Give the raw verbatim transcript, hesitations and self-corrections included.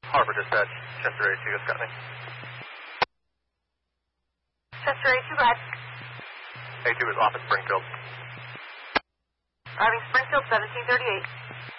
Harbor Dispatch, Chester A two, got me. Chester A two, go ahead. A two is off at Springfield. Driving Springfield, seventeen thirty-eight.